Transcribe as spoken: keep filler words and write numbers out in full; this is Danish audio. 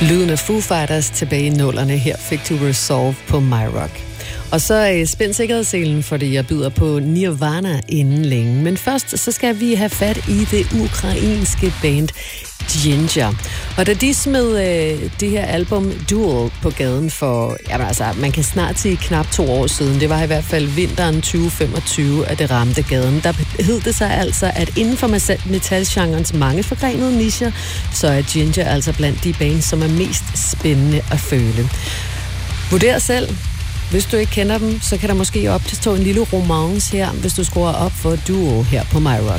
Lyden af Foo Fighters tilbage i nullerne. Her fik du Resolve på My Rock. Og så uh, spænd sikkerhedsselen, fordi jeg byder på Nirvana inden længe. Men først så skal vi have fat i det ukrainske band Ginger. Og da de smed øh, det her album Duel på gaden for, jamen altså, man kan snart sige knap to år siden, det var i hvert fald vinteren tyve femogtyve, at det ramte gaden, der hed det sig altså, at inden for metalgenrens mange forgrenede nicher, så er Ginger altså blandt de bands, som er mest spændende at føle. Vurder selv. Hvis du ikke kender dem, så kan der måske opstå en lille romance her, hvis du skruer op for Duel her på My Rock.